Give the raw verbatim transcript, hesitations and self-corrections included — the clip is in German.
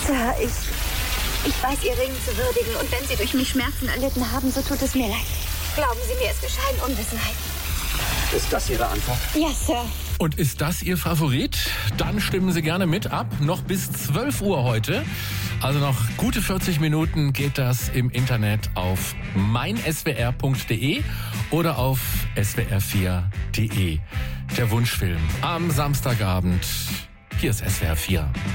Sir, ich, ich weiß Ihr Ringen zu würdigen. Und wenn Sie durch mich Schmerzen erlitten haben, so tut es mir leid. Glauben Sie mir, es geschah in Unwissenheit. Ist das Ihre Antwort? Ja, Sir. Und ist das Ihr Favorit? Dann stimmen Sie gerne mit ab. Noch bis zwölf Uhr heute. Also noch gute vierzig Minuten geht das im Internet auf mein s w r punkt d e oder auf s w r vier punkt d e. Der Wunschfilm am Samstagabend. Hier ist S W R vier.